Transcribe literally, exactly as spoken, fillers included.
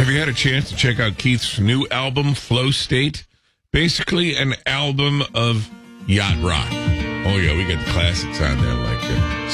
Have you had a chance to check out Keith's new album, Flow State? Basically an album of yacht rock. Oh, yeah, we got the classics on there like uh,